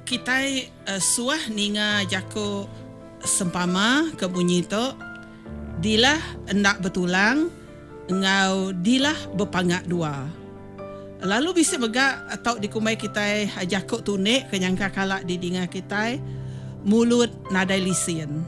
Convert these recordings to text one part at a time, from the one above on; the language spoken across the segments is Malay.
kita suah ninga jako sempama ke bunyi tu dilah endak betulang ngau dilah berpangak dua. Lalu bisa begak atau dikumai kita jako tunik kenyangka kalak di dinga kita mulut nadai lisin.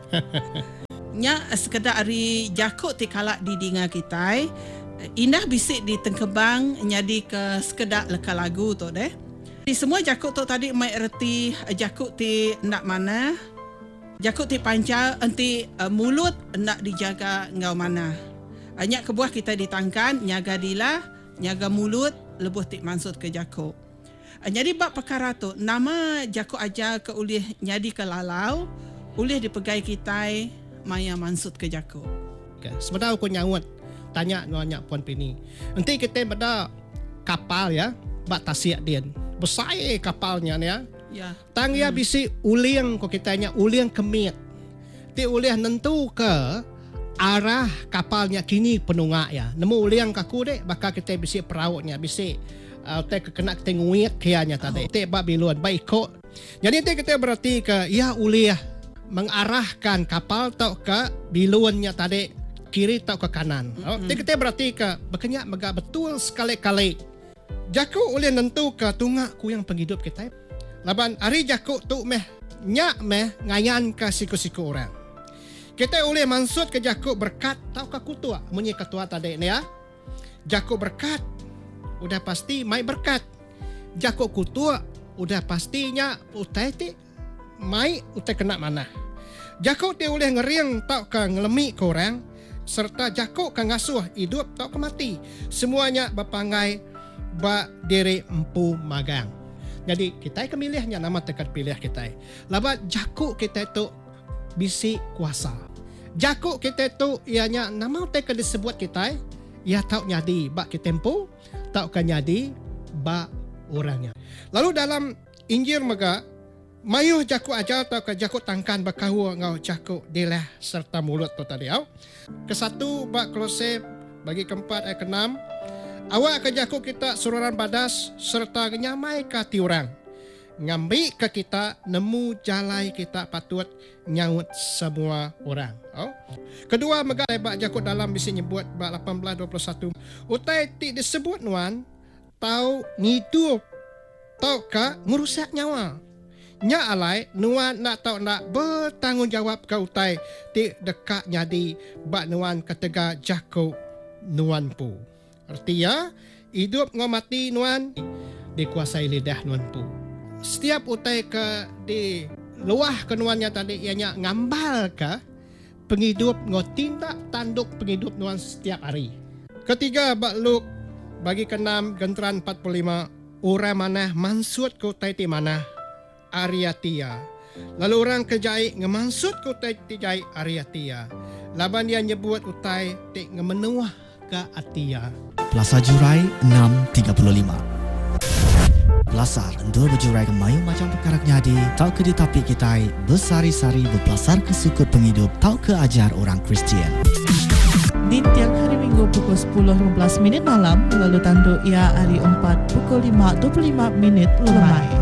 Nya sekedar ari jako ti kalak di dinga kita indah bisik di tengkebang nyadi ke sekedar leka lagu tu deh. Di semua jakut tu tadi mai erti jakut ti nak mana, jakut ti pancal enti mulut nak dijaga ngau mana. Banyak kebuah kita ditangkan nyaga dilah, nyaga mulut lebuh ti mansut ke jakut. Jadi bab perkara tu nama jakut aja ke ulih nyadi ke lalau, ulih dipegai kita maya mansut ke jakut. Okay. Sebenarnya aku nyawut tanya nanya Puan Pini. Nanti kita pada kapal ya, bak tasiak dia. Besar kapalnya ya. Ya. Tang ya bisi uliang ko kitanya uliang kemit. Ti uliah nentu ke arah kapalnya kini penungak ya. Nemu uliang kaku dek bakal kita bisi perautnya bisi te kena tenguit kianya tadi. Te bak biluan baik ko. Jadi te kita berarti ke ya uliah mengarahkan kapal tau ke biluannya tadi kiri tau ke kanan. Te kita berarti ke berkenyak megak betul sekali-kali. Jakuk ulih nentu ke tungak ku yang penghidup kita. Laban hari jakuk tu nyak ngayan ke siku-siku orang. Kita ulih mansut ke jakuk berkat tau ke kutua. Munyi ketua tadi ni ya. Jakuk berkat udah pasti mai berkat. Jakuk kutua udah pastinya utai ti mai utai kena mana. Jakuk ti ulih ngeriang tau ke ngelemi ke orang. Serta jakuk ke ngasuh hidup tau ke mati. Semuanya berpangai bak diri empu magang. Jadi kita kemilihnya nama tekat pilih kita. Labat jakuk kita tu bisi kuasa. Jakuk kita tu ianya nama tekat disebut kita ia tahu nyadi bak kita empu, tahu kan nyadi bak orangnya. Lalu dalam Injil mega mayuh jakuk aja tahu ke jakuk tangkan bakahu ngau jakuk dilah serta mulut tu tadi au. Kesatu bak Kolose bagi keempat ayat ke-6. Awak ke jakuk kita sururan badas serta nyamai ke hati orang. Ngambil ke kita nemu jalai kita patut nyaut semua orang. Oh. Kedua mega bak jakuk dalam bisi nyebut bak 18:21. Utai ti disebut nuan tau ngidup tau ka merusak nyawa. Nya alai nuan nak tau nak bertanggungjawab ke utai ti dekat nyadi bak nuan ketega jakuk nuan pu. Artinya, hidup ngau mati nuan dikuasai lidah nuan pu. Setiap utai ke di luah ke nuannya tadi ianya ngambal ke penghidup ngau tindak tanduk penghidup nuan setiap hari. Ketiga, bak Luk bagi ke-6 genteran 45 orang mana mansut ke utai ti mana Ariatia. Lalu orang kejai ngemansut ke utai ti jai Ariatia. Laban dia nyebut utai ti ngemenuah ke Atia. Plaza Jurai 6.35. Belasar endor berjurai ke mayu macam perkara nyadi, tau ke ditapi kita bersari-sari berpelasar ke sukut penghidup, tau ke ajar orang Kristian. Di tiang hari Minggu pukul 10.15 malam, lalu tanduk ia hari 4 pukul 5.25 lemai.